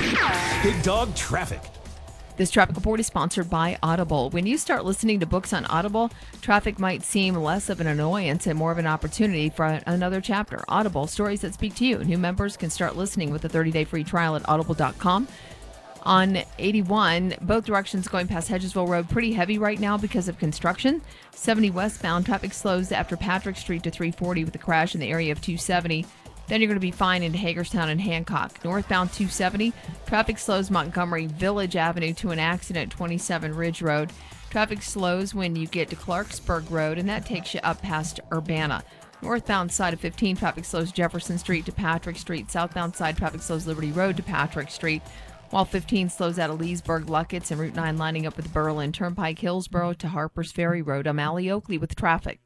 Big Dog Traffic. This traffic report is sponsored by Audible. When you start listening to books on Audible, traffic might seem less of an annoyance and more of an opportunity for another chapter. Audible, stories that speak to you. New members can start listening with a 30-day free trial at audible.com. On 81, both directions going past Hedgesville Road, pretty heavy right now because of construction. 70 westbound, traffic slows after Patrick Street to 340 with a crash in the area of 270. Then you're going to be fine into Hagerstown and Hancock. Northbound 270, traffic slows Montgomery Village Avenue to an accident, 27 Ridge Road. Traffic slows when you get to Clarksburg Road, and that takes you up past Urbana. Northbound side of 15, traffic slows Jefferson Street to Patrick Street. Southbound side, traffic slows Liberty Road to Patrick Street, while 15 slows out of Leesburg, Luckett's, and Route 9 lining up with Berlin Turnpike, Hillsborough to Harpers Ferry Road. I'm Allie Oakley with traffic.